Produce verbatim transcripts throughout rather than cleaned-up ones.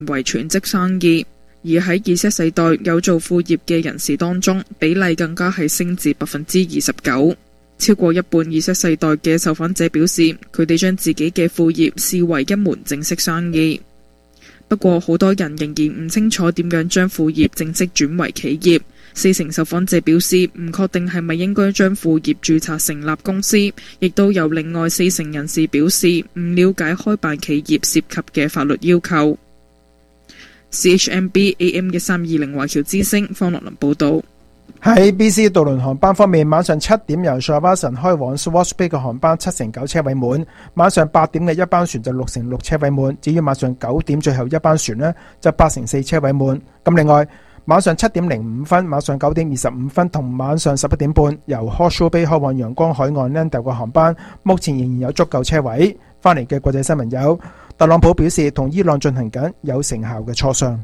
為全職生意，而喺 Z 世代有做副業嘅人士當中，比例更加係升至百分之二十九。超過一半 Z 世代嘅受訪者表示，佢哋將自己嘅副業視為一門正式生意。不過，好多人仍然唔清楚點樣將副業正式轉為企業。四成受訪者表示唔確定係咪應該將副業註冊成立公司，亦都有另外四成人士表示唔了解開辦企業涉及嘅法律要求。C H M B A M 一三二零華僑之聲方樂林報道。 喺 B C 渡輪航班方面，晚上七點由 Shawson 開往 Swartz Bay 嘅航班七成九車位滿，晚上八點嘅一班船就六成六車位滿，至於晚上九點最後一班船呢，就八成四車位滿。咁另外晚上七點零五分、晚上九點二十五分同晚上十一點半由 Hawkshaw Bay 開往陽光海岸 Lando 嘅航班，目前仍然有足夠車位。翻嚟嘅國際新聞有，特朗普表示同伊朗進行緊有成效嘅磋商。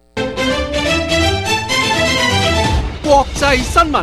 國際新聞。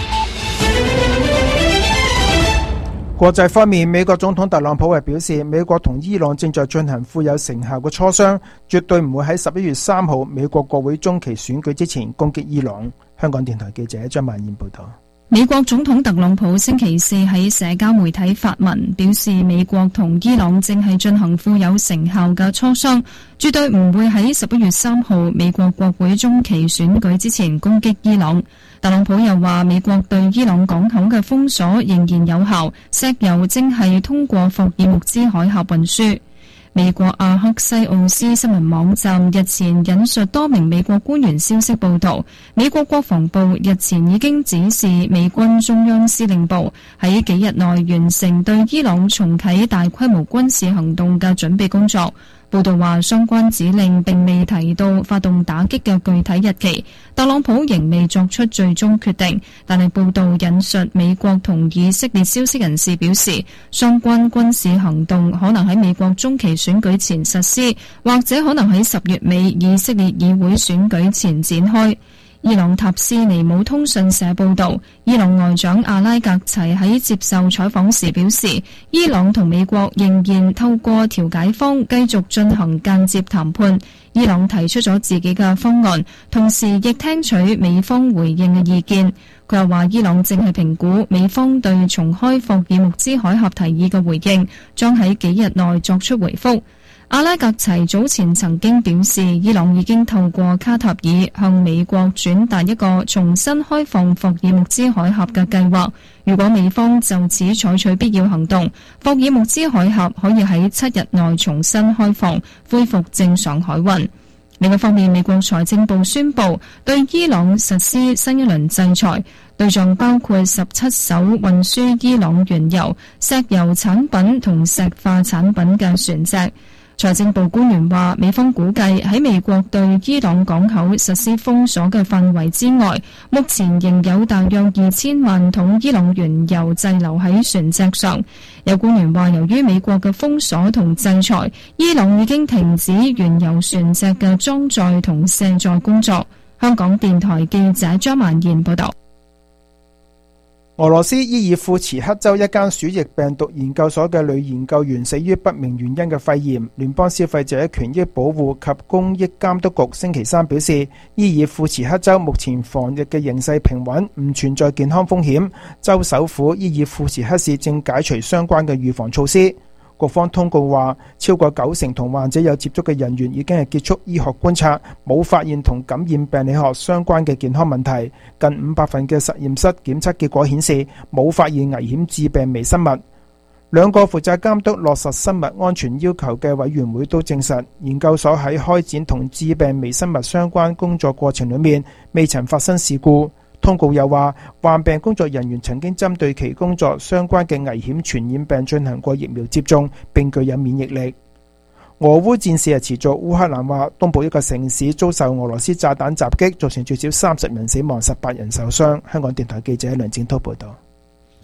國際方面，美國總統特朗普係表示，美國同伊朗正在進行富有成效嘅磋商，絕對唔會喺十一月三號美國國會中期選舉之前攻擊伊朗。香港電台記者張曼燕報道。 美國總統特朗普星期四喺社交媒體發文，表示美國同伊朗正係進行富有成效嘅磋商，絕對唔會喺十一月三號美國國會中期選舉之前攻擊伊朗。特朗普又話，美國對伊朗港口嘅封鎖仍然有效，石油正係通過霍爾木茲海峽運輸。美國阿克西奧斯新聞網站日前引述多名美國官員消息報道，美國國防部日前已經指示美軍中央司令部喺幾日內完成對伊朗重啟大規模軍事行動嘅準備工作。報道話，相關指令並未提到發動打擊嘅具體日期，特朗普仍未作出最終決定。但係報道引述美國同以色列消息人士表示，相關軍事行動可能喺美國中期選舉前實施，或者可能喺十月尾以色列議會選舉前展開。伊朗塔斯尼姆通訊社報道，伊朗外長阿拉格齊喺接受採訪時表示，伊朗同美國仍然透過調解方繼續進行間接談判。伊朗提出咗自己嘅方案，同時亦聽取美方回應嘅意見。佢又話，伊朗正係評估美方對重開霍爾木茲海峽提議嘅回應，將喺幾日內作出回覆。阿拉格齊早前曾經表示，伊朗已經透過卡塔爾向美國轉達一個重新開放霍爾木茲海峽嘅計劃。如果美方就此採取必要行動，霍爾木茲海峽可以喺七日內重新開放，恢復正常海運。另一方面，美國財政部宣布對伊朗實施新一輪制裁，對象包括十七艘運輸伊朗原油、石油產品同石化產品嘅船隻。財政部官員話，美方估計喺美國對伊朗港口實施封鎖嘅範圍之外，目前仍有大約二千萬桶伊朗原油滯留喺船隻上。有官員話，由於美國嘅封鎖同制裁，伊朗已經停止原油船隻嘅裝載同卸載工作。香港電台記者張曼燕報道。 俄羅斯伊爾庫茨克州一間鼠疫病毒研究所嘅女研究員死於不明原因嘅肺炎。聯邦消費者權益保護及公益監督局星期三表示，伊爾庫茨克州目前防疫嘅形勢平穩，唔存在健康風險。州首府伊爾庫茨克市正解除相關嘅預防措施。局方通告話，超過九成同患者有接觸嘅人員已經係結束醫學觀察，冇發現同感染病理學相關嘅健康問題。近五百份嘅實驗室檢測結果顯示，冇發現危險致病微生物。兩個負責監督落實生物安全要求嘅委員會都證實，研究所喺開展同致病微生物相關工作過程裏面，未曾發生事故。通告又話，患病工作人員曾經針對其工作相關嘅危險傳染病進行過疫苗接種，並具有免疫力。俄烏戰事係持續，烏克蘭話東部一個城市遭受俄羅斯炸彈襲擊，造成最少三十人死亡、十八人受傷。香港電台記者梁展濤報道。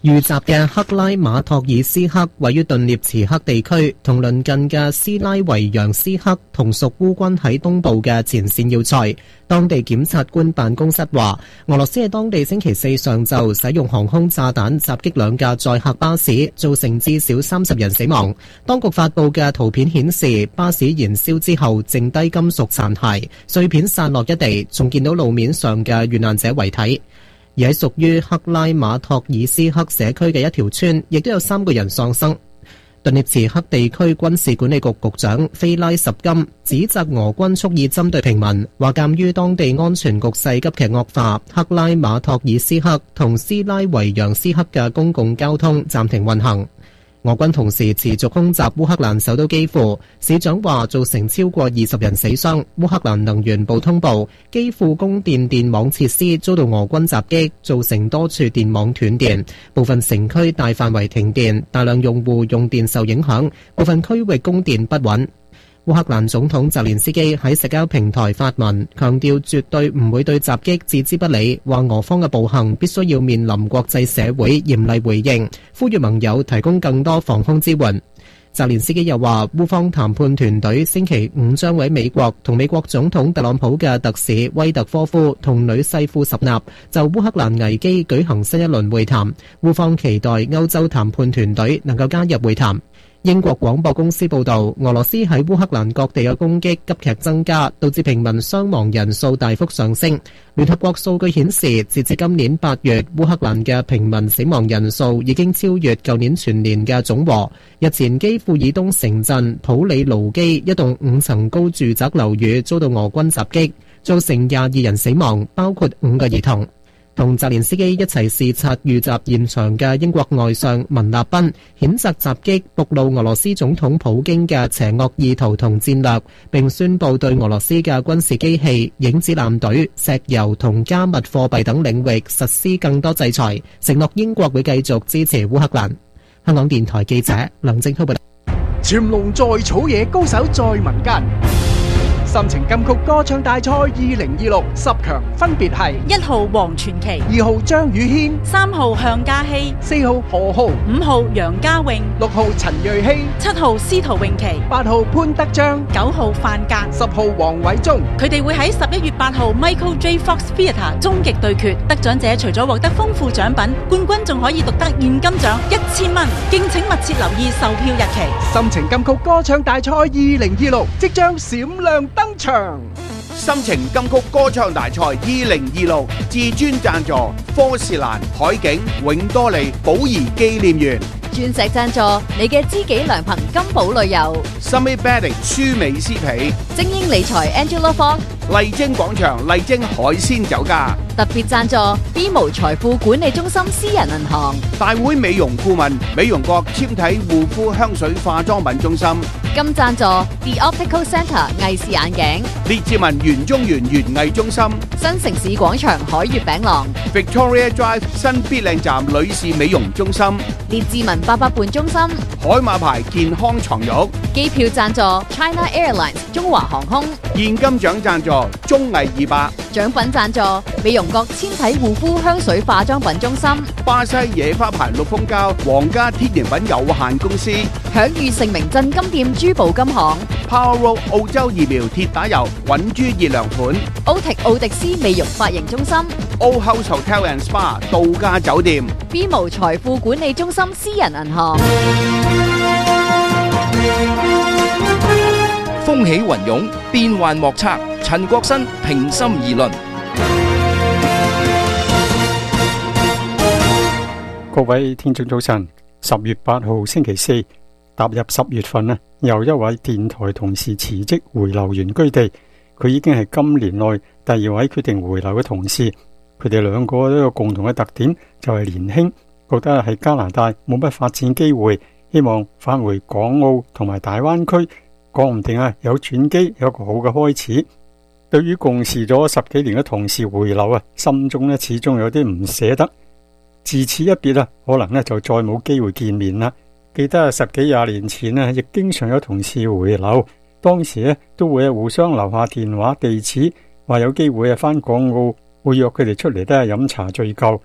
遇襲嘅克拉馬托爾斯克位於頓涅茨克地區，同鄰近嘅斯拉維揚斯克同屬烏軍喺東部嘅前線要塞。當地檢察官辦公室話，俄羅斯喺當地星期四上晝使用航空炸彈襲擊兩架載客巴士，造成至少三十人死亡。當局發布嘅圖片顯示，巴士燃燒之後剩低金屬殘骸，碎片散落一地，仲見到路面上嘅遇難者遺體。而喺屬於克拉馬托爾斯克社區嘅一條村，亦都有三個人喪生。頓涅茨克地區軍事管理局局長菲拉什金指責俄軍蓄意針對平民，話鑑於當地安全局勢急劇惡化，克拉馬托爾斯克同斯拉維揚斯克嘅公共交通暫停運行。俄軍同時持續空襲烏克蘭首都基輔，市長話造成超過二十人死傷。烏克蘭能源部通報，基輔供電電網設施遭到俄軍襲擊，造成多處電網斷電，部分城區大範圍停電，大量用戶用電受影響，部分區域供電不穩。烏克蘭總統澤連斯基喺社交平台發文，強調絕對唔會對襲擊置之不理，話俄方嘅暴行必須要面臨國際社會嚴厲回應，呼籲盟友提供更多防空支援。澤連斯基又話，烏方談判團隊星期五將喺美國同美國總統特朗普嘅特使威特科夫同女婿庫什納就烏克蘭危機舉行新一輪會談，烏方期待歐洲談判團隊能夠加入會談。英國廣播公司報道，俄羅斯喺烏克蘭各地嘅攻擊急劇增加，導致平民傷亡人數大幅上升。聯合國數據顯示，截至今年八月，烏克蘭嘅平民死亡人數已經超越舊年全年嘅總和。日前，基輔以東城鎮普里盧基一棟五層高住宅樓宇遭到俄軍襲擊，造成廿二人死亡，包括五個兒童。同澤連斯基一齊視察遇襲現場嘅英國外相文納賓譴責襲擊，暴露俄羅斯總統普京嘅邪惡意圖同戰略，並宣布對俄羅斯嘅軍事機器、影子艦隊、石油同加密貨幣等領域實施更多制裁，承諾英國會繼續支持烏克蘭。香港電台記者梁正滔報道。 潛龍在草野，高手在民間。心情金曲歌唱大賽二零二六十強分別係一號黃傳奇、 二號張宇軒、 三號向嘉熙、 四號何浩、 五號楊家穎、 六號陳瑞希、 七號司徒詠琪、 八號潘德章、 九號范格、 十號黃偉忠。佢哋會喺十一月八號 Michael J. Fox Theatre 終極對決，得獎者除咗獲得豐富獎品，冠軍仲可以獨得現金獎一千蚊。敬請密切留意售票日期。 心情金曲歌唱大賽二零二六即將閃亮登場。 心情金曲歌唱大賽二零二六至尊贊助科士蘭、海景、永多利、寶儀紀念園。 鑽石贊助你嘅知己良朋金寶旅遊。 Summit Bedding 舒美斯皮。 精英理財 Angela Fox。 麗晶廣場麗晶海鮮酒家。 特別贊助 B 無財富管理中心私人銀行。 大會美容顧問美容國纖體護膚香水化妝品中心。 金贊助 The Optical Centre 藝視眼鏡。 列治文園中園園藝中心。 新城市廣場海悅餅廊。 Victoria Drive 新必靚站女士美容中心。 列治文八佰伴中心。 海馬牌健康床褥。 機票贊助 China Airlines 中華航空。 現金獎贊助綜藝二百。 獎品贊助美容國纖體護膚香水化妝品中心。 巴西野花牌綠蜂膠皇家天然品有限公司。 享譽盛名鎮金店珠寶金行。 Power Road 澳洲疫苗鐵打油穩珠熱涼盤。 歐迪奧迪斯美容髮型中心。 Old House Hotel and Spa 度假酒店。 B 無財富管理中心私人銀行。 風起雲湧，變幻莫測。陳國新平心而論。 各位聽眾早晨，十月八號星期四，踏入十月份啦，又一位電台同事辭職回流原居地，佢已經係今年內第二位決定回流嘅同事。佢哋兩個都有共同嘅特點，就係年輕，覺得喺加拿大冇乜發展機會，希望返回港澳同埋大灣區，講唔定啊有轉機，有一個好嘅開始。對於共事咗十幾年嘅同事回流啊，心中咧始終有啲唔捨得。自此一別啊，可能咧就再冇機會見面啦。記得十幾廿年前啊，亦經常有同事回流，當時咧都會互相留下電話地址，話有機會啊返港澳會約佢哋出嚟都係飲茶敘舊。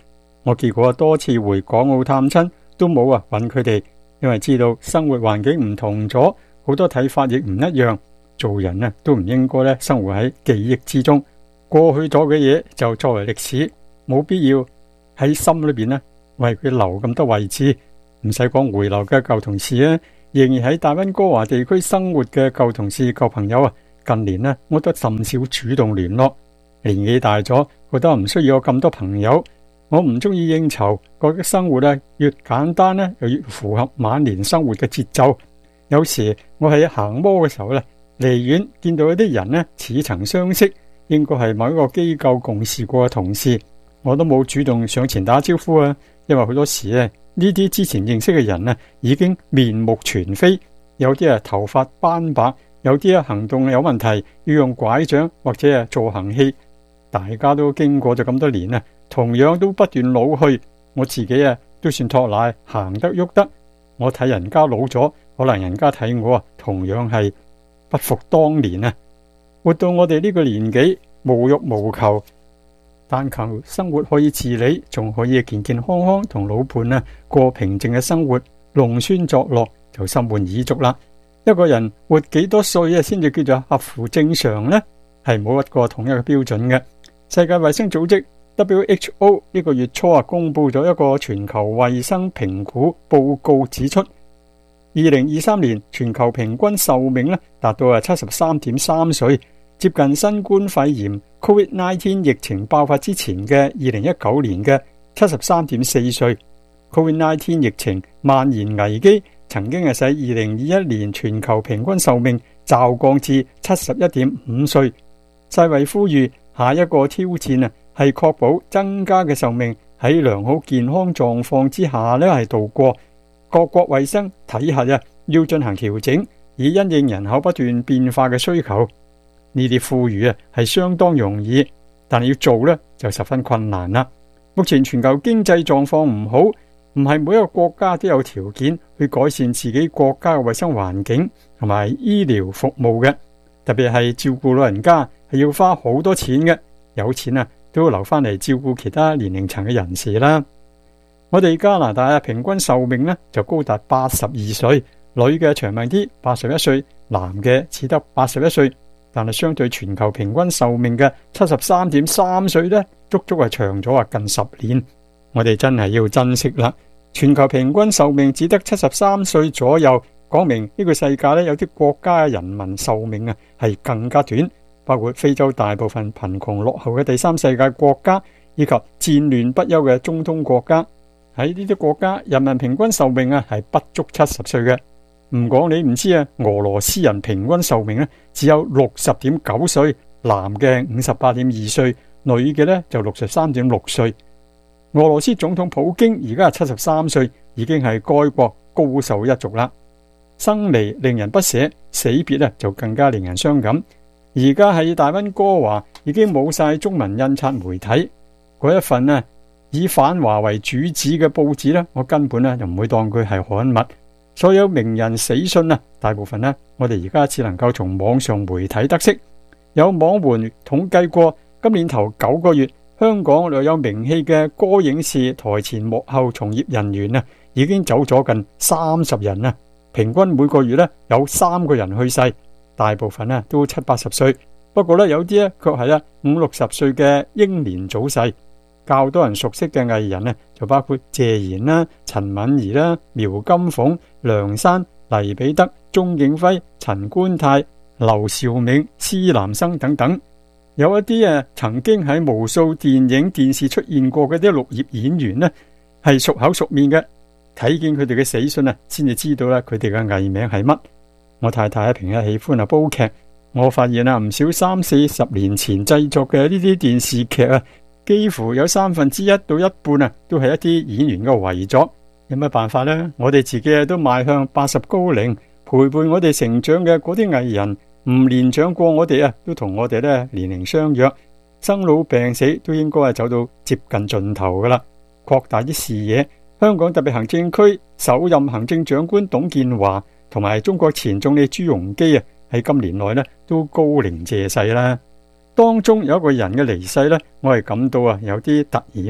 我結果多次回港澳探親，都冇啊揾佢哋，因為知道生活環境唔同咗，好多睇法亦唔一樣。做人呢都唔應該咧生活喺記憶之中，過去咗嘅嘢就作為歷史，冇必要喺心裏邊呢為佢留咁多位置。唔使講回流嘅舊同事啊，仍然喺大溫哥華地區生活嘅舊同事舊朋友啊，近年呢我都甚少主動聯絡。年紀大咗，覺得唔需要有咁多朋友。我唔中意應酬，覺得生活咧越簡單咧，又越符合晚年生活嘅節奏。有時我喺行摩嘅時候咧，離遠見到一啲人呢似曾相識，應該係某一個機構共事過嘅同事，我都冇主動上前打招呼啊。因為好多時咧呢啲之前認識嘅人呢已經面目全非，有啲啊頭髮斑白，有啲啊行動有問題，要用拐杖或者啊助行器。大家都經過咗咁多年啊，同樣都不斷老去。我自己啊都算托賴行得喐得，我睇人家老咗，可能人家睇我啊同樣係不復當年啊。活到我哋呢個年紀，無欲無求，但求生活可以自理，仲可以健健康康同老伴啊過平靜嘅生活，弄孫作樂就心滿意足啦。一個人活幾多歲啊先至叫做合乎正常呢？係冇一個統一嘅標準嘅。世界衛生組織 W H O 呢個月初啊公布咗一個全球衛生評估報告，指出二零二三年全球平均壽命咧達到啊七十三點三歲，接近新冠肺炎 COVID 十九 疫情爆發之前嘅二零一九年嘅七十三點四歲。COVID 十九 疫情蔓延危機曾經係使二零二一年全球平均壽命驟降至七十一點五歲。世衛呼籲下一個挑戰啊，係確保增加嘅壽命喺良好健康狀況之下咧係度過。各國衛生體系啊要進行調整，以因應人口不斷變化嘅需求。呢啲呼籲啊係相當容易，但係要做咧就十分困難啦。目前全球經濟狀況唔好，唔係每一個國家都有條件去改善自己國家嘅衛生環境同埋醫療服務嘅，特別係照顧老人家係要花好多錢嘅，有錢啊都要留翻嚟照顧其他年齡層嘅人士啦。我哋加拿大啊平均壽命呢就高達八十二歲，女嘅長命啲八十一歲，男嘅只得八十一歲，但係相對全球平均壽命嘅七十三點三歲呢，足足係長咗啊近十年。我哋真係要珍惜啦。全球平均壽命只得七十三歲左右，講明呢個世界呢有啲國家嘅人民壽命啊係更加短，包括非洲大部分貧窮落後嘅第三世界國家，以及戰亂不休嘅中東國家。喺呢啲國家，人民平均壽命啊係不足七十歲嘅。唔講你唔知啊，俄羅斯人平均壽命呢只有六十點九歲，男嘅五十八點二歲，女嘅呢就六十三點六歲。俄羅斯總統普京而家係七十三歲，已經係該國高壽一族啦。生離令人不捨，死別啊就更加令人傷感。而家喺大溫哥華已經冇晒中文印刷媒體，嗰一份呢以反華為主旨嘅報紙呢，我根本呢就唔會當佢係刊物。所有名人死訊啊，大部分呢我哋而家只能夠從網上媒體得悉。有網援統計過，今年頭九個月，香港略有名氣嘅歌影視台前幕後從業人員啊，已經走咗近三十人啊，平均每個月呢有三個人去世，大部分呢都七八十歲，不過呢有啲呢卻係啊五六十歲嘅英年早逝。較多人熟悉嘅藝人呢，就包括謝賢啦、陳敏儀啦、苗金鳳、梁山、黎彼得、鐘景輝、陳觀泰、劉兆銘、施南生等等。有一啲誒曾經喺無數電影電視出現過嘅啲綠葉演員呢，係熟口熟面嘅，睇見佢哋嘅死訊啊，先至知道啦佢哋嘅藝名係乜。我太太平日喜歡啊煲劇，我發現啊唔少三四十年前製作嘅呢啲電視劇啊，幾乎有三分之一到一半啊，都係一啲演員嘅遺作。有乜辦法呢？我哋自己啊都邁向八十高齡，陪伴我哋成長嘅嗰啲藝人，唔年長過我哋啊，都同我哋咧年齡相若，生老病死都應該係走到接近盡頭噶啦。擴大啲視野，香港特別行政區首任行政長官董建華同埋中國前總理朱鎔基啊，喺今年內咧都高齡謝世啦。當中有一個人嘅離世呢，我係感到啊有啲突然。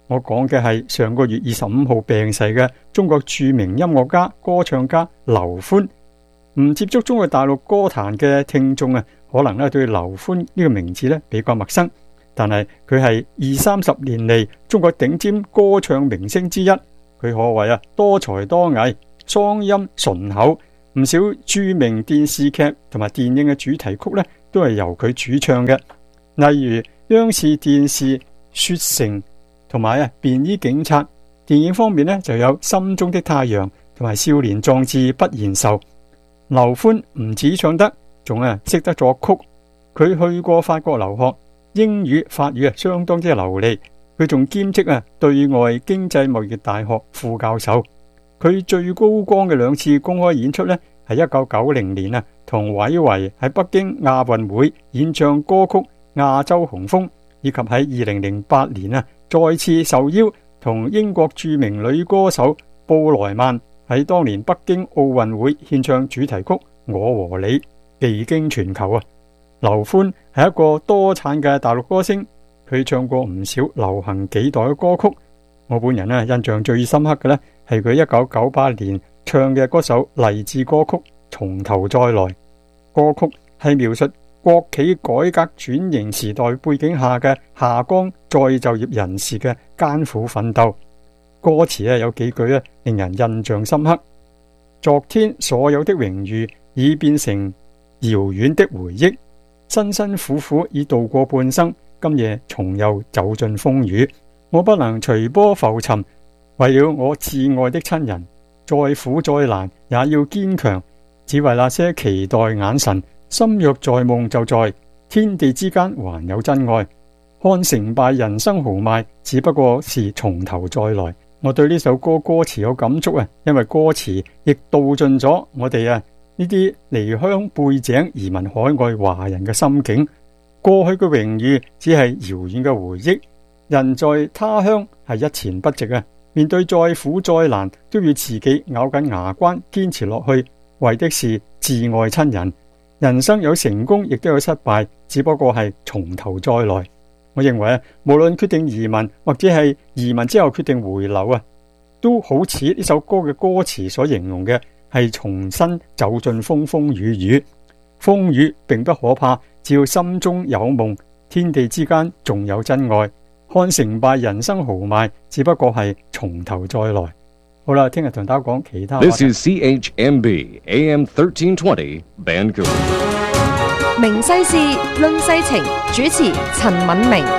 我講嘅係上個月二十五號病逝嘅中國著名音樂家、歌唱家劉歡。唔接觸中國大陸歌壇嘅聽眾啊，可能咧對劉歡呢個名字咧比較陌生，但係佢係二三十年嚟中國頂尖歌唱明星之一，佢可謂啊多才多藝，嗓音醇厚，唔少著名電視劇同埋電影嘅主題曲咧都係由佢主唱嘅，例如央視電視雪城同埋啊便衣警察。電影方面咧就有心中的太陽同埋少年壯志不言愁。劉歡唔止唱得，仲啊識得作曲。佢去過法國留學，英語法語啊相當之流利。佢仲兼職啊對外經濟貿易大學副教授。佢最高光嘅兩次公開演出呢，係一九九零年啊同韋維喺北京亞運會演唱歌曲《亞洲雄風》，以及喺二零零八年啊再次受邀同英國著名女歌手布萊曼喺當年北京奧運會獻唱主題曲《我和你》，技驚全球啊！劉歡係一個多產嘅大陸歌星，佢唱過唔少流行幾代嘅歌曲。我本人咧印象最深刻嘅咧係佢一九九八年唱嘅嗰首勵志歌曲《從頭再來》。歌曲係描述國企改革轉型時代背景下嘅下崗再就業人士嘅艱苦奮鬥。歌詞咧有幾句咧令人印象深刻。昨天所有的榮譽已變成遙遠的回憶，辛辛苦苦已度過半生，今夜重又走進風雨。我不能隨波浮沉，為了我摯愛的親人，再苦再難也要堅強，只為那些期待眼神，心若在夢就在天地之間還有真愛。看成敗人生豪邁，只不過是從頭再來。我對呢首歌歌詞有感觸啊，因為歌詞亦道盡咗我哋啊呢啲離鄉背井移民海外華人嘅心境。過去嘅榮譽只係遙遠嘅回憶，人在他鄉係一錢不值啊！面對再苦再難，都要自己咬緊牙關堅持落去，為的是摯愛親人。人生有成功，亦都有失敗，只不過係從頭再來。我認為啊，無論決定移民或者係移民之後決定回流啊，都好似呢首歌嘅歌詞所形容嘅，係重新走進風風雨雨。風雨並不可怕，只要心中有夢，天地之間仲有真愛。看成敗人生豪邁，只不過係從頭再來。好啦，聽日同大家講其他話題。 This is C H M B A M thirteen twenty Vancouver。 明世事論世情，主持陳敏明。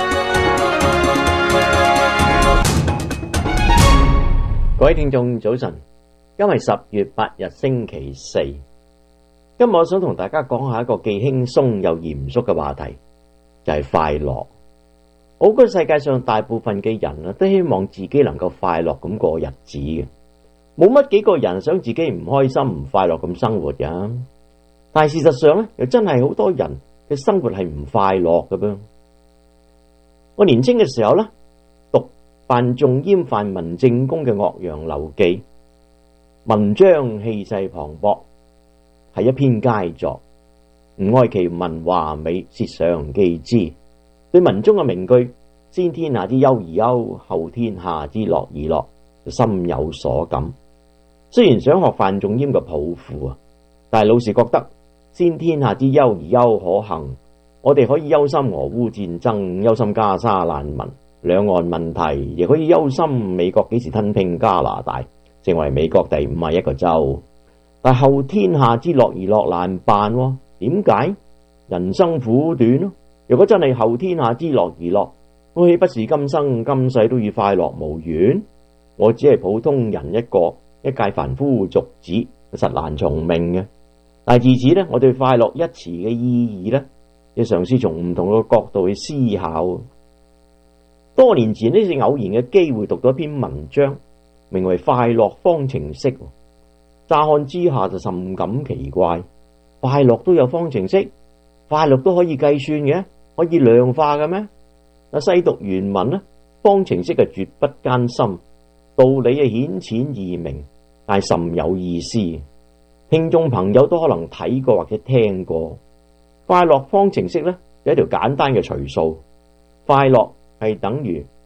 各位聽眾早晨，今日十月八日星期四。今日我想同大家講下一個既輕鬆又嚴肅嘅話題，就係快樂。我覺得世界上大部分嘅人啊，都希望自己能夠快樂咁過日子嘅，冇乜幾個人想自己唔開心唔快樂咁生活噶。但係事實上咧，又真係好多人嘅生活係唔快樂嘅噃。我年輕嘅時候咧，讀范仲淹、范文正公嘅《岳陽樓記》，文章氣勢磅礴，係一篇佳作。吾愛其文華美，舌上記之。對文中嘅名句「先天下之憂而憂，後天下之樂而樂」就深有所感。雖然想學范仲淹嘅抱負啊，但係老實覺得先天下之憂而憂可行，我哋可以憂心俄烏戰爭，憂心加沙難民、兩岸問題，亦可以憂心美國幾時吞併加拿大，成為美國第五十一個州。但後天下之樂而樂難辦喎，點解？人生苦短咯。如果真係後天下之樂而樂，我豈不是今生今世都與快樂無緣？我只係普通人一個，一介凡夫俗子，實難從命嘅。但係自此咧，我對快樂一詞嘅意義咧，要嘗試從唔同嘅角度去思考。多年前呢，是偶然嘅機會讀到一篇文章，名為《快樂方程式》。乍看之下就甚感奇怪，快樂都有方程式，快樂都可以計算嘅，可以量化嘅咩？嗱，細讀原文咧，方程式係絕不艱深，道理係顯淺易明，但係甚有意思。聽眾朋友都可能睇過或者聽過。快樂方程式咧有一條簡單嘅除數，快樂係等於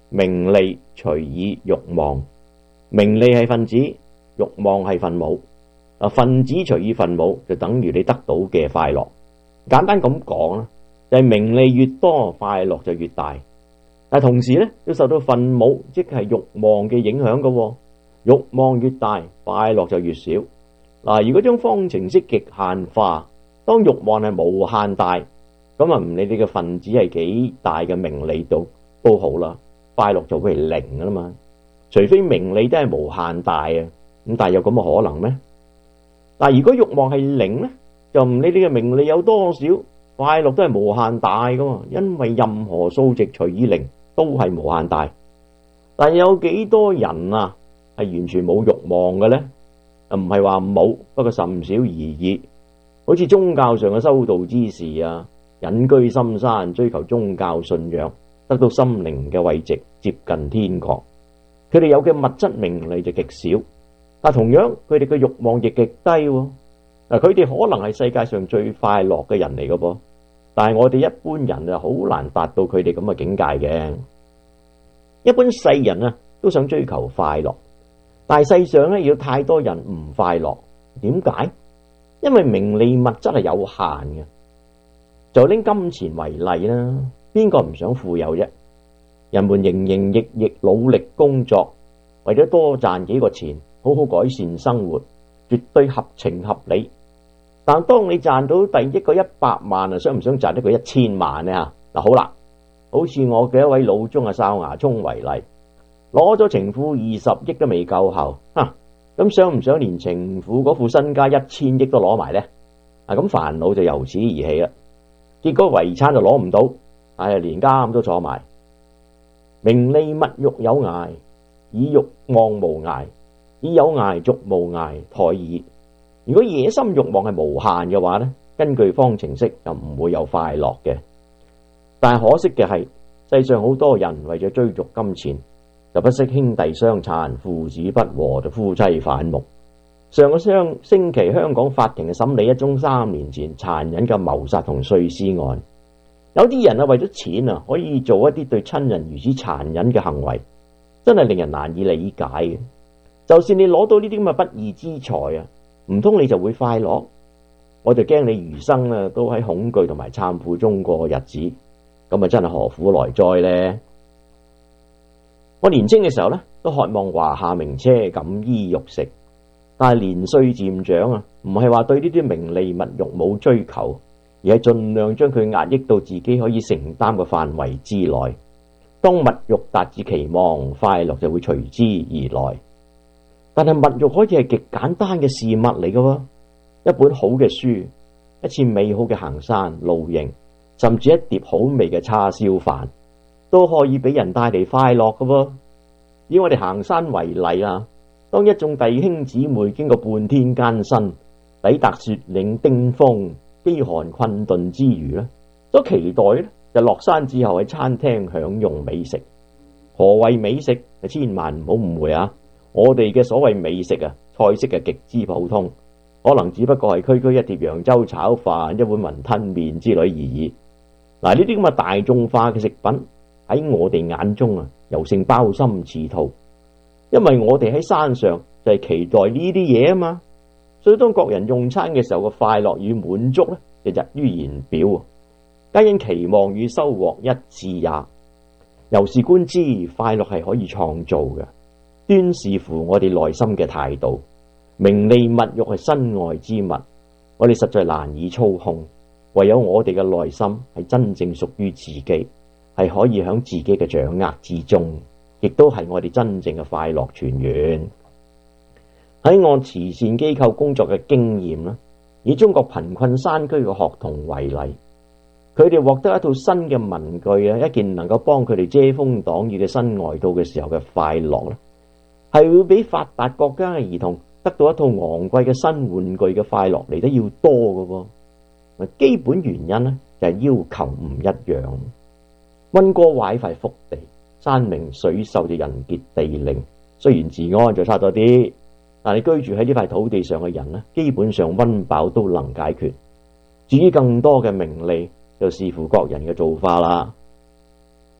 名利除以欲望，名利係分子，欲望係分母。啊，分子除以分母就等於你得到嘅快樂。簡單咁講啦，就係名利越多，快樂就越大。但同時咧，要受到分母，即係欲望嘅影響嘅。欲望越大，快樂就越少。嗱，如果將方程式極限化，當欲望係無限大，咁啊唔理你嘅分子係幾大嘅名利度都好啦，快樂就會係零噶啦嘛。除非名利都係無限大啊，咁但係有咁嘅可能咩？但係如果欲望係零咧，就唔理你嘅名利有多少，快樂都係無限大噶嘛。因為任何數值除以零都係無限大。但係有幾多人啊係完全冇欲望嘅咧？唔係話冇，不過甚少而已。好似宗教上嘅修道之士啊，隱居深山，追求宗教信仰，得到心靈嘅慰藉，接近天國。佢哋有嘅物質名利就極少，但同樣佢哋嘅欲望亦極低。嗱，佢哋可能係世界上最快樂嘅人嚟嘅噃，但係我哋一般人啊好難達到佢哋咁嘅境界嘅。一般世人啊都想追求快樂，但係世上咧要太多人唔快樂。點解？因為名利物質係有限嘅。就拎金錢為例啦，邊個唔想富有啫？人們營營役役努力工作，為咗多賺幾個錢，好好改善生活，絕對合情合理。但當你賺到第一個一百萬啊，想唔想賺一個一千萬呢？嗱，好啦，好似我嘅一位老中啊哨牙聰為例，攞咗情婦二十億都未夠喉，吓，咁想唔想連情婦嗰副身家一千億都攞埋呢？啊，咁煩惱就由此而起啦。結果遺產就攞唔到，但係連監都坐埋。名利物欲有涯，以欲望無涯，以有涯續無涯，殆矣。如果野心欲望係無限嘅話呢，根據方程式就唔會有快樂嘅。但係可惜嘅係，世上好多人為咗追逐金錢，就不惜兄弟相殘、父子不和，就夫妻反目。上個雙星期，香港法庭嘅審理一宗三年前殘忍嘅謀殺同碎屍案。有啲人啊為咗錢啊，可以做一啲對親人如此殘忍嘅行為，真係令人難以理解嘅。就算你攞到呢啲咁嘅不義之財啊，唔通你就會快樂？我就驚你餘生啊都喺恐懼同埋懺悔中過日子，咁啊真係何苦來哉呢？我年輕嘅時候呢，都渴望華夏名車、錦衣玉食。但係年歲漸長啊，唔係話對呢啲名利物欲冇追求，而係盡量將佢壓抑到自己可以承擔嘅範圍之內。當物欲達至期望，快樂就會隨之而來。但係物欲可以係極簡單嘅事物嚟嘅喎，一本好嘅書，一次美好嘅行山露營，甚至一碟好味嘅叉燒飯，都可以俾人帶嚟快樂嘅喎。以我哋行山為例啊，當一眾弟兄姊妹經過半天艱辛，抵達雪嶺冰封、飢寒困頓之餘咧，所期待咧就落山之後喺餐廳享用美食。何謂美食？千萬唔好誤會啊！我哋嘅所謂美食啊，菜式係極之普通，可能只不過係區區一碟揚州炒飯、一碗雲吞麵之類而已。嗱，呢啲咁嘅大眾化嘅食品喺我哋眼中啊，尤勝鮑參翅肚。因為我哋喺山上就係期待呢啲嘢啊嘛，所以當各人用餐嘅時候嘅快樂與滿足咧，就溢於言表，皆因期望與收穫一致也。由是觀之，快樂係可以創造嘅，端視乎我哋內心嘅態度。名利物欲係身外之物，我哋實在難以操控，唯有我哋嘅內心係真正屬於自己，係可以響自己嘅掌握之中。亦都係我哋真正嘅快樂泉源。喺我慈善機構工作嘅經驗啦，以中國貧困山區嘅學童為例，佢哋獲得一套新嘅文具啊，一件能夠幫佢哋遮風擋雨嘅新外套嘅時候嘅快樂咧，係會比發達國家嘅兒童得到一套昂貴嘅新玩具嘅快樂嚟得要多嘅喎。基本原因咧就係要求唔一樣。溫哥華呢塊福地，山明水秀就人傑地靈，雖然治安就差咗啲，但係居住喺呢塊土地上嘅人呢，基本上溫飽都能解決。至於更多嘅名利，就視乎各人嘅造化啦。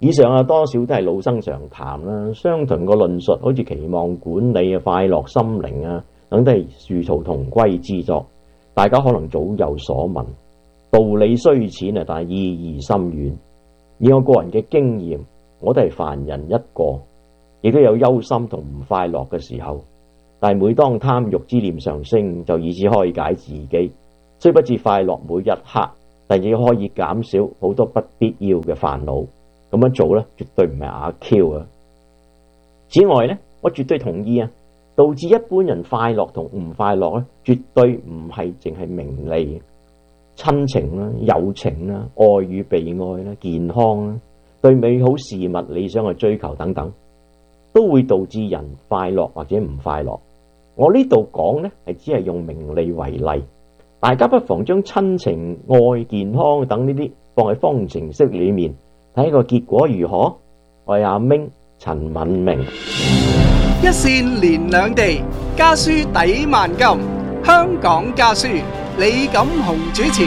以上啊，多少都係老生常談啦。相同個論述，好似期望管理啊、快樂心靈啊等，都係殊途同歸之作。大家可能早有所聞，道理雖淺啊，但係意義深遠。以我個人嘅經驗，我都係凡人一個，亦都有憂心同唔快樂嘅時候。但係每當貪欲之念上升，就以此開解自己，雖不至快樂每一刻，但亦可以減少好多不必要嘅煩惱。咁樣做咧，絕對唔係阿 Q 啊！此外咧，我絕對同意啊，導致一般人快樂同唔快樂咧，絕對唔係淨係名利、親情啦、友情啦、愛與被愛啦、健康啦、對美好事物理想嘅追求等等，都會導致人快樂或者唔快樂。我呢度講咧，係只係用名利為例，大家不妨將親情、愛、健康等呢啲放喺方程式裏面。睇個結果如何？我係阿明陳敏明。 一線連兩地，家書抵萬金。香港家書，李錦雄主持。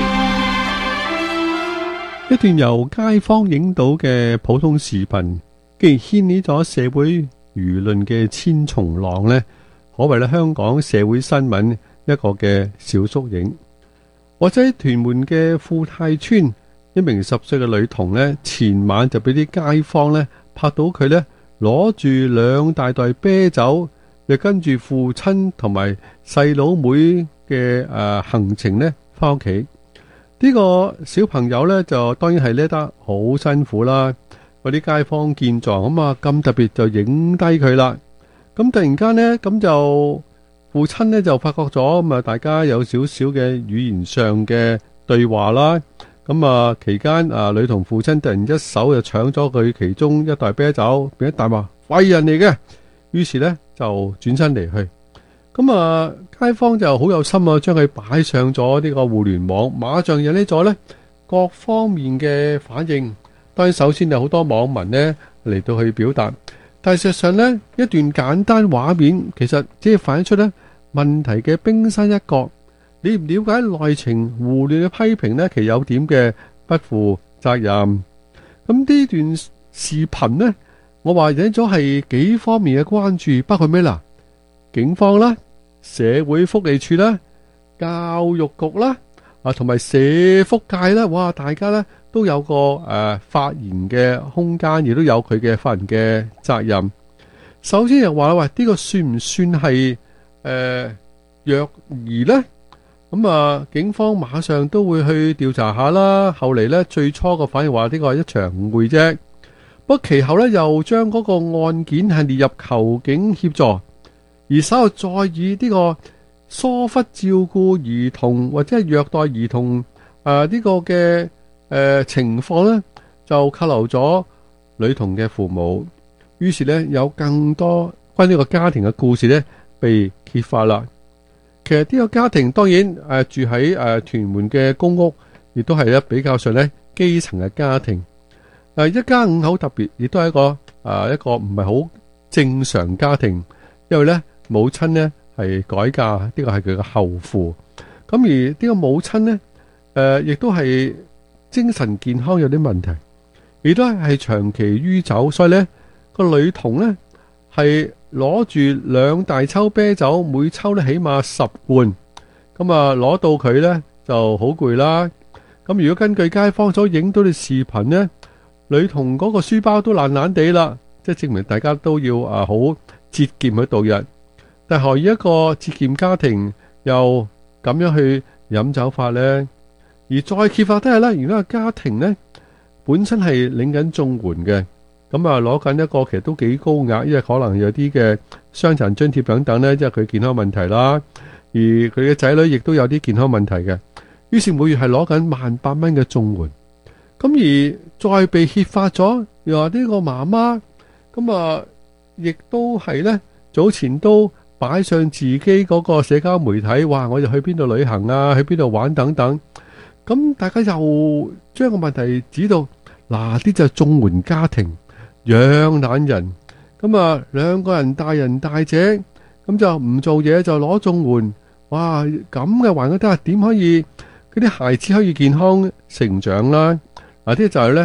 一段由街坊影到嘅普通視頻，既然掀起咗社會輿論嘅千重浪呢，可謂咧香港社會新聞一個嘅小縮影。或者喺屯門嘅富泰村，一名十歲嘅女童呢，前晚就俾啲街坊呢拍到佢呢攞住兩大袋啤酒，又跟住父親同埋細佬妹嘅誒行程呢翻屋企。呢個小朋友呢，就當然係叻得好辛苦啦。嗰啲街坊見狀咁啊，咁特別就影低佢啦。咁突然間呢，咁就父親呢就發覺咗，咁啊大家有少少嘅語言上嘅對話啦。咁啊，期間啊，女童父親突然一手就搶咗佢其中一袋啤酒，變一大話廢人嚟嘅。於是咧就轉身離去。咁啊，街坊就好有心啊，將佢擺上咗呢個互聯網，馬上引起咗咧各方面嘅反應。當然，首先有好多網民呢嚟到去表達，但係事實上呢，一段簡單畫面其實只係反映出咧問題嘅冰山一角。你唔了解內情，胡亂嘅批評呢，其實有點嘅不負責任。咁呢段視頻呢，我話引咗係幾方面嘅關注，包括咩啦？警方啦、社會福利署啦、教育局啦，啊，同埋社福界啦，哇，大家呢都有個誒、呃、發言嘅空間，亦都有佢嘅發言嘅責任。首先又話喂，呢、這個算唔算係誒虐兒呢？咁啊，警方馬上都會去調查下啦。後嚟呢，最初個反應話呢個係一場誤會啫。不過其後呢，又將嗰個案件係列入求警協助，而稍後再以呢個疏忽照顧兒童或者係虐待兒童啊呢個嘅誒情況呢，就扣留咗女童嘅父母。於是呢，有更多關於呢個家庭嘅故事呢，被揭發啦。其實呢個家庭當然誒、呃、住喺誒、呃、屯門嘅公屋，亦都係咧比較上咧基層嘅家庭。誒、呃、一家五口特別，亦都係一個誒、呃、一個唔係好正常家庭，因為咧母親咧係改嫁，呢、這個係佢嘅後父。咁而呢個母親咧誒亦都係精神健康有啲問題，亦都係長期酗酒，所以咧個女童咧係攞住兩大抽啤酒，每抽咧起碼十罐，咁啊攞到佢咧就好攰啦。咁如果根據街坊所影到嘅視頻呢，女童嗰個書包都爛爛地啦，即係證明大家都要啊好節儉去度日。但係何以一個節儉家庭又咁樣去飲酒法呢？而再揭發都係啦，如果個家庭呢本身係領緊綜援嘅。咁啊，攞緊一個其實都幾高額，因為可能有啲嘅傷殘津貼等等呢，即係佢健康問題啦。而佢嘅仔女亦都有啲健康問題嘅，於是每月係攞緊萬八蚊嘅綜援。咁而再被揭發咗，又話呢個媽媽咁啊，亦都係呢早前都擺上自己嗰個社交媒體，話我哋去邊度旅行啊，去邊度玩等等。咁大家又將個問題指到嗱，呢就係綜援家庭。養懶人咁啊，兩個人大人大姐咁就唔做嘢就攞綜援，哇！咁嘅環境底下點可以嗰啲孩子可以健康成長啦？嗱，呢就係咧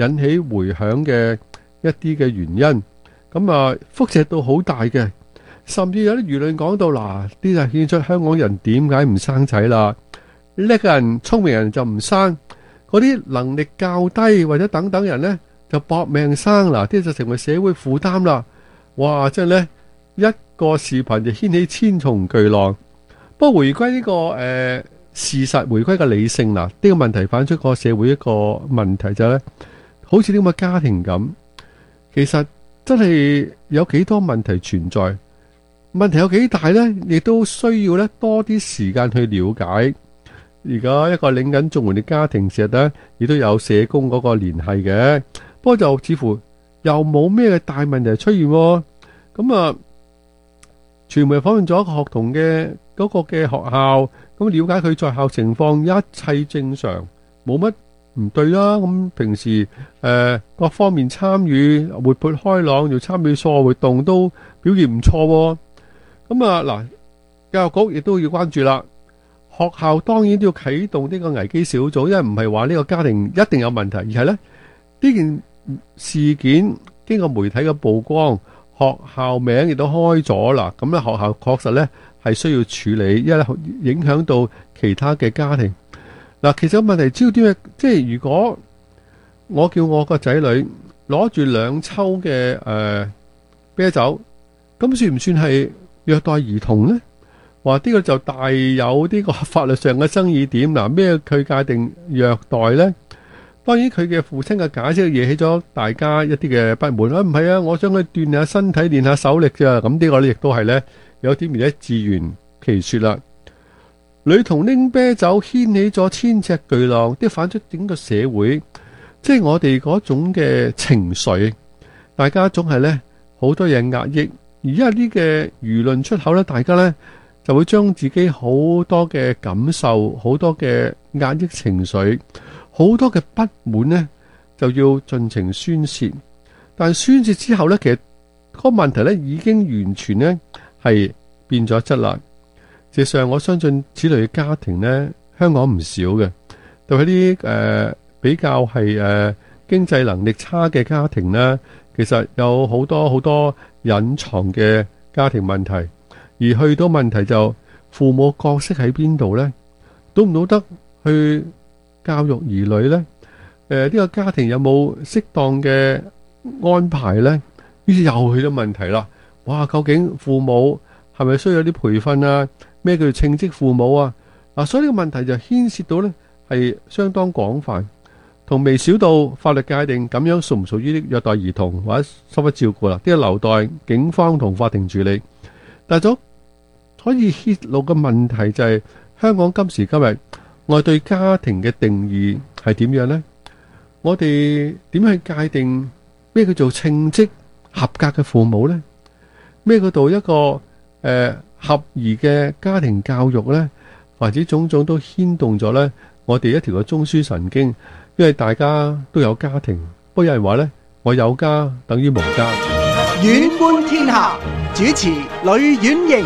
引起迴響嘅一啲嘅原因。咁啊，輻射到好大嘅，甚至有啲輿論講到嗱，呢就顯出香港人點解唔生仔啦？叻嘅人、聰明人就唔生，嗰啲能力較低或者等等人呢，就搏命生啦，啲就成為社會負擔啦。哇！真係呢一個視頻就掀起千重巨浪。不過回歸呢、這個誒、呃、事實，回歸嘅理性啦，呢、這個問題反出個社會一個問題就係、是、呢，好似啲咁嘅家庭咁，其實真係有幾多問題存在，問題有幾大呢？亦都需要呢多啲時間去了解。而家一個領緊綜援嘅家庭，其實呢亦都有社工嗰個聯繫嘅，不過就似乎又冇咩嘅大問題出現。咁啊，傳媒訪問咗一個學童嘅嗰個嘅學校，咁了解佢在校情況，一切正常，冇乜唔對啦。咁平時誒、呃、各方面參與活潑開朗，又參與課外活動都表現唔錯。咁啊嗱，教育局亦都要關注啦。學校當然都要啟動呢個危機小組，因為唔係話呢個家庭一定有問題，而係呢呢件事件經過媒體嘅曝光，學校名亦都開咗啦。咁咧學校確實呢係需要處理，因為影響到其他嘅家庭。嗱，其實問題焦點係，即係如果我叫我個仔女攞住兩抽嘅誒啤酒，咁算唔算係虐待兒童呢？話呢個就大有呢個法律上嘅爭議點。嗱，咩佢界定虐待呢？當然佢嘅父親嘅解釋惹起咗大家一啲嘅不滿。啊，唔係啊，我想佢鍛下身體，練下手力啫。咁呢個咧亦都係呢，有啲而家自圓其說啦。女童拎啤酒掀起咗千尺巨浪，啲反出整個社會，即係我哋嗰種嘅情緒，大家總係呢好多嘢壓抑，而因為呢嘅輿論出口呢，大家呢就會將自己好多嘅感受、好多嘅壓抑情緒、好多嘅不滿呢，就要盡情宣泄。但宣泄之後呢，其實嗰個問題呢已經完全呢係變咗質啦。事實上，我相信此類嘅家庭呢，香港唔少嘅，對喺啲誒比較係誒、呃、經濟能力差嘅家庭呢，其實有好多好多隱藏嘅家庭問題。而去到問題就父母角色喺邊度呢？懂唔懂得去教育兒女呢？誒、呃，呢、這個家庭有冇適當嘅安排呢？於是又去到問題啦。哇，究竟父母係咪需要啲培訓啊？咩叫做稱職父母啊？嗱、啊，所以呢個問題就牽涉到呢係相當廣泛，同微小到法律界定咁樣屬唔屬於啲虐待兒童或者疏忽照顧啦，呢、這個留待警方同法庭處理。但係咗可以揭露嘅問題就係、是、香港今時今日，我哋對家庭嘅定義係點樣呢？我哋點去界定咩叫做稱職合格嘅父母呢？咩叫做一個誒、呃、合宜嘅家庭教育呢？或者種種都牽動咗呢我哋一條嘅中樞神經，因為大家都有家庭，不過有人話呢，我有家等於無家。 遠觀天下主持呂婉瑩。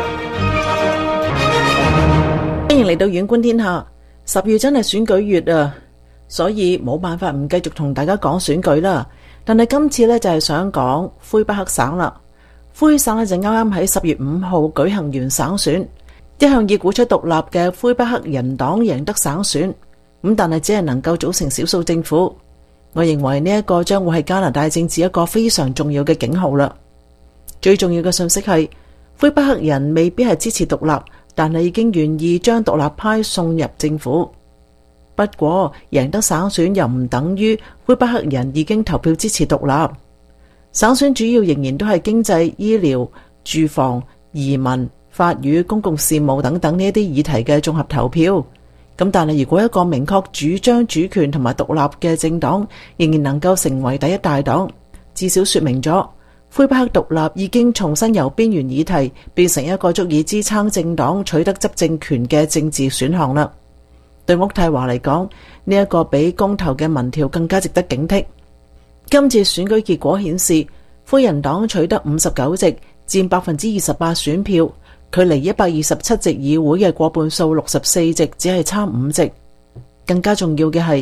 歡迎嚟到遠觀天下。十月真係選舉月啊，所以冇辦法唔繼續同大家講選舉啦。但係今次呢，就係想講魁北克省啦。魁省呢，就啱啱喺十月五號舉行完省選，一向以鼓出獨立嘅魁北克人黨贏得省選，咁但係只係能夠組成少數政府。我認為呢一個將會係加拿大政治一個非常重要嘅警號啦。最重要嘅信息係，魁北克人未必係支持獨立，但係已經願意將獨立派送入政府。不過贏得省選又唔等於魁北克人已經投票支持獨立。省選主要仍然都係經濟、醫療、住房、移民、法語、公共事務等等呢一啲議題嘅綜合投票。咁但係如果一個明確主張主權同埋獨立嘅政黨仍然能夠成為第一大黨，至少說明咗魁北克獨立已經重新由邊緣議題變成一個足以支撐政黨取得執政權嘅政治選項啦。對渥太華嚟講，呢一個比公投嘅民調更加值得警惕。今次選舉結果顯示，魁人黨取得五十九席，佔百分之二十八選票，距離一百二十七席議會嘅過半數六十四席只係差五席。更加重要嘅係，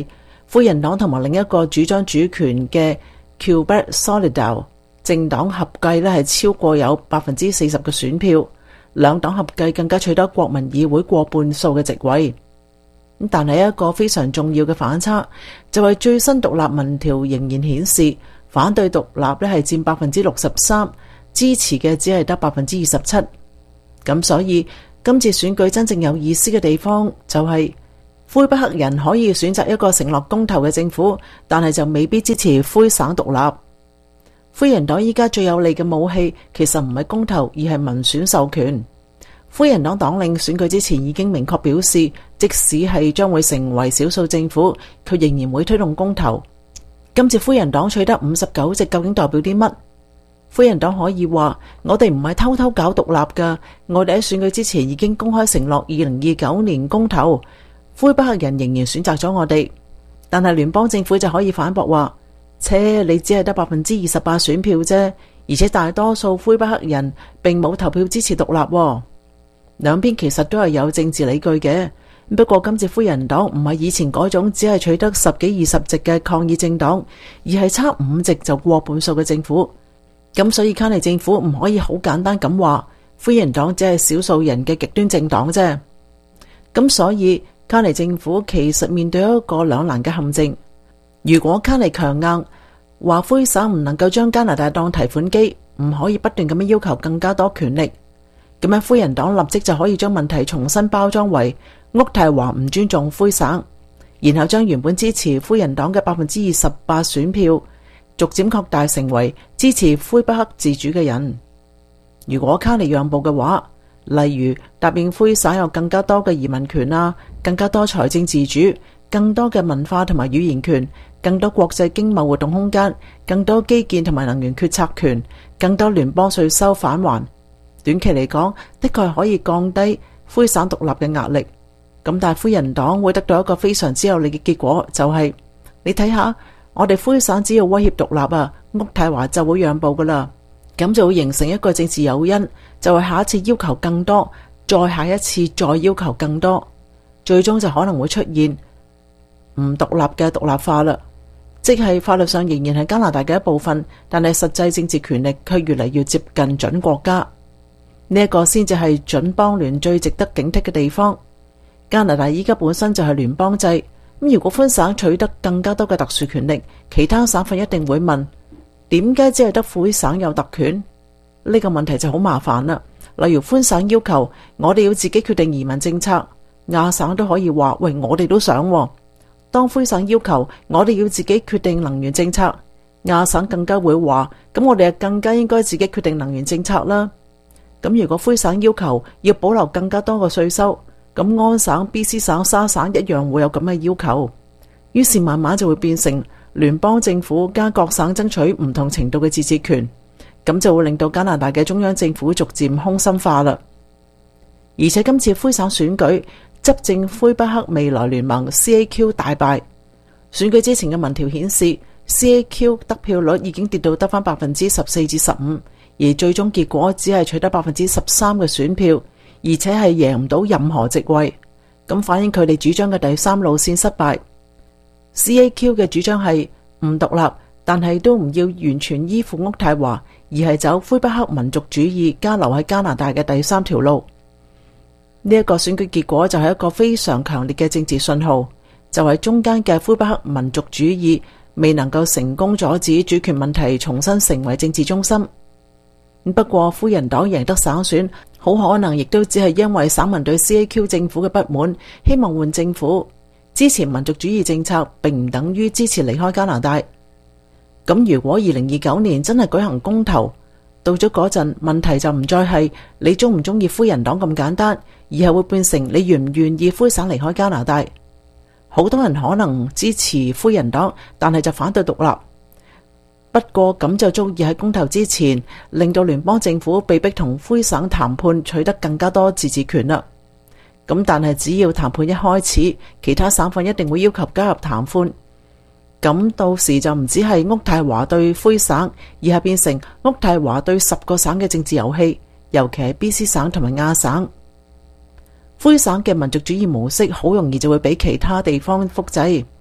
灰人黨同埋另一個主張主權嘅 Quebec Solidaire 政黨合計咧係超過有百分之四十嘅選票，兩黨合計更加取得國民議會過半數嘅席位。但係一個非常重要嘅反差，就係最新獨立民調仍然顯示，反對獨立咧係佔百分之六十三，支持嘅只係得百分之二十七。咁所以今次選舉真正有意思嘅地方就係魁北克人可以選擇一個承諾公投嘅政府，但係就未必支持魁省獨立。魁人黨依家最有利嘅武器其實唔係公投，而係民選授權。魁人黨黨領選舉之前已經明確表示，即使係將會成為少數政府，佢仍然會推動公投。今次魁人黨取得五十九席，究竟代表啲乜？魁人黨可以話：我哋唔係偷偷搞獨立噶，我哋喺選舉之前已經公開承諾二零二九年公投，魁北克人仍然選擇咗我哋。但係聯邦政府就可以反駁話：切，你只係得百分之二十八選票啫，而且大多數魁北克人並冇投票支持獨立。兩邊其實都係有政治理據嘅，不過今次魁人黨唔係以前嗰種只係取得十幾二十席嘅抗議政黨，而係差五席就過半數嘅政府。咁所以卡尼政府唔可以好簡單咁話魁人黨只係少數人嘅極端政黨啫。咁所以卡尼政府其實面對一個兩難嘅陷阱。如果卡尼強硬話魁省唔能夠將加拿大當提款機，唔可以不斷咁樣要求更加多權力，咁樣魁人黨立即就可以將問題重新包裝為渥太華唔尊重魁省，然後將原本支持魁人黨嘅百分之二十八選票逐漸擴大成為支持魁北克自主嘅人。如果卡尼讓步嘅話，例如答應魁省有更加多嘅移民權啊，更加多財政自主，更多嘅文化同埋語言權，更多國際經貿活動空間，更多基建同埋能源決策權，更多聯邦稅收返還，短期嚟講的確係可以降低魁省獨立嘅壓力。咁但係魁人黨會得到一個非常之有利嘅結果，就係、是、你睇下，我哋魁省只要威脅獨立啊，渥太華就會讓步噶啦。咁就會形成一個政治誘因，就係下一次要求更多，再下一次再要求更多，最終就可能會出現唔獨立嘅獨立化啦。即係法律上仍然係加拿大嘅一部分，但係實際政治權力卻越嚟越接近準國家。呢、這、一個先至係準邦聯最值得警惕嘅地方。加拿大依家本身就係聯邦制，咁如果魁省取得更加多嘅特殊權力，其他省份一定會問：點解只係得魁省有特權？呢、這個問題就好麻煩啦。例如魁省要求我哋要自己決定移民政策，亞省都可以話：喂，我哋都想、哦。當魁省要求我哋要自己決定能源政策，亞省更加會話：咁我哋更加應該自己決定能源政策啦。咁如果魁省要求要保留更加多嘅稅收，咁安省、B C 省、沙省一樣會有咁嘅要求。於是慢慢就會變成聯邦政府加各省爭取唔同程度嘅自治權，咁就會令到加拿大嘅中央政府逐漸空心化啦。而且今次魁省選舉，執政魁北克未來聯盟 C A Q 大敗。選舉之前嘅民調顯示 C A Q 得票率已經跌到得返百分之十四至十五，而最終結果只係取得百分之十三嘅選票，而且係贏唔到任何席位，咁反映佢哋主張嘅第三路線失敗。C A Q 嘅主張係唔獨立，但係都唔要完全依附渥太華，而係走魁北克民族主義加留喺加拿大嘅第三條路。呢、這、一個選舉結果就係一個非常強烈嘅政治信號，就係、是、中間嘅魁北克民族主義未能夠成功阻止主權問題重新成為政治中心。不過魁人黨贏得省選，好可能亦都只係因為省民對 C A Q 政府嘅不滿，希望換政府。支持民族主義政策並唔等於支持離開加拿大。咁如果二零二九年真係舉行公投，到咗嗰陣，問題就唔再係你中唔中意魁人黨咁簡單，而係會變成你願唔願意魁省離開加拿大。好多人可能支持魁人黨，但係就反對獨立。不過咁就足以喺公投之前令到聯邦政府被逼同魁省談判，取得更加多自治權啦。咁但係只要談判一開始，其他省份一定會要求加入談判。咁到時就唔止係渥太華對魁省，而係變成渥太華對十個省嘅政治遊戲，尤其係 B C 省同埋亞省。魁省嘅民族主義模式好容易就會俾其他地方複製。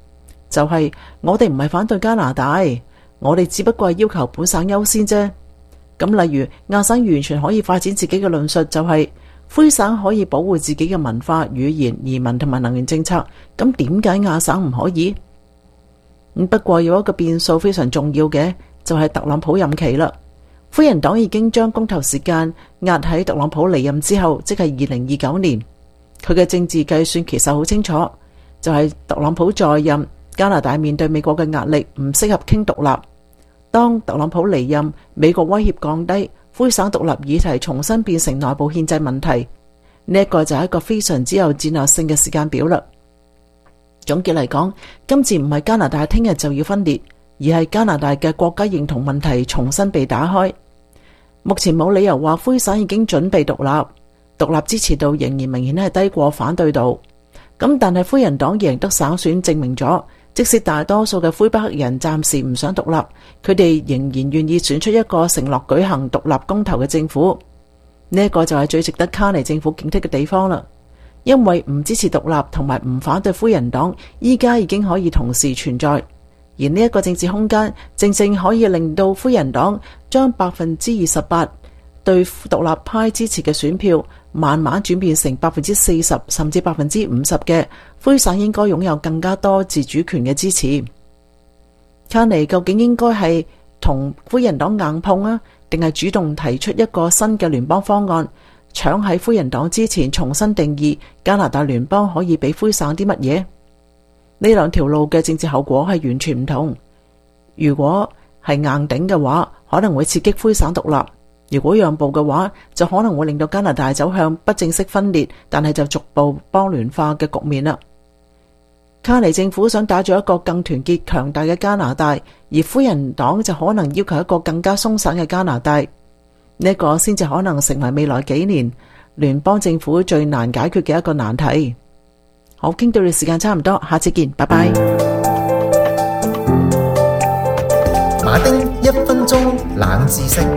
就係我哋唔係反對加拿大，我哋只不過係要求本省優先啫。咁例如亞省完全可以發展自己嘅論述，就係魁省可以保護自己嘅文化、語言、移民同埋能源政策。咁點解亞省唔可以？咁不過有一個變數非常重要嘅，就係特朗普任期啦。魁人黨已經將公投時間壓喺特朗普離任之後，即係二零二九年。佢嘅政治計算其實好清楚，就係特朗普在任，加拿大面對美國嘅壓力，唔適合傾獨立。當特朗普離任，美國威脅降低，魁省獨立議題重新變成內部憲制問題，呢一個就係一個非常之有戰略性嘅時間表啦。總結嚟講，今次唔係加拿大聽日就要分裂，而係加拿大嘅國家認同問題重新被打開。目前冇理由話魁省已經準備獨立，獨立支持度仍然明顯係低過反對度。咁但係魁人黨贏得省選，證明咗即使大多數嘅魁北克人暫時唔想獨立，佢哋仍然願意選出一個承諾舉行獨立公投嘅政府。呢一個就係最值得卡尼政府警惕嘅地方啦。因為唔支持獨立同埋唔反對魁人黨，依家已經可以同時存在。而呢一個政治空間，正正可以令到魁人黨將百分之二十八對獨立派支持嘅選票，慢慢轉變成百分之四十甚至百分之五十嘅魁省應該擁有更加多自主權嘅支持。卡尼究竟應該係同魁人黨硬碰啊，定係主動提出一個新嘅聯邦方案，搶喺魁人黨之前重新定義加拿大聯邦可以俾魁省啲乜嘢？呢兩條路嘅政治後果係完全唔同。如果係硬頂嘅話，可能會刺激魁省獨立；如果讓步嘅話，就可能會令到加拿大走向不正式分裂，但係就逐步邦聯化嘅局面啦。卡尼政府想打造一個更團結強大嘅加拿大，而魁人黨就可能要求一個更加鬆散嘅加拿大。呢、這個先至可能成為未來幾年聯邦政府最難解決嘅一個難題。好，傾到嘅時間差唔多，下次見，拜拜。 馬丁一分鐘冷知識。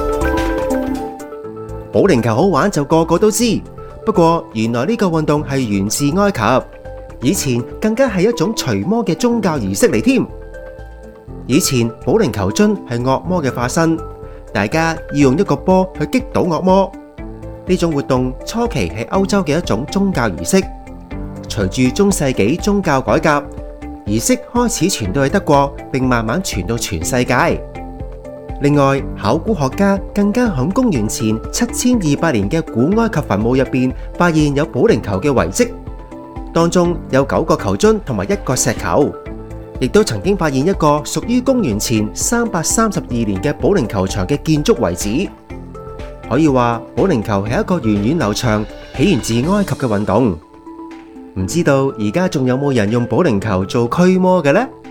保齡球好玩就個個都知，不過原來呢個運動係源自埃及，以前更加係一種除魔嘅宗教儀式嚟添。以前保齡球樽係惡魔嘅化身，大家要用一個波去擊倒惡魔。呢種活動初期係歐洲嘅一種宗教儀式。隨住中世紀宗教改革，儀式開始傳到去德國，並慢慢傳到全世界。另外，考古學家更加喺公元前七千二百年嘅古埃及墳墓入邊發現有保齡球嘅遺跡，當中有九個球樽同埋一個石球，亦都曾經發現一個屬於公元前三百三十二年嘅保齡球場嘅建築遺址。可以話，保齡球係一個源遠流長、起源自埃及嘅運動。唔知道而家仲有冇人用保齡球做驅魔嘅呢？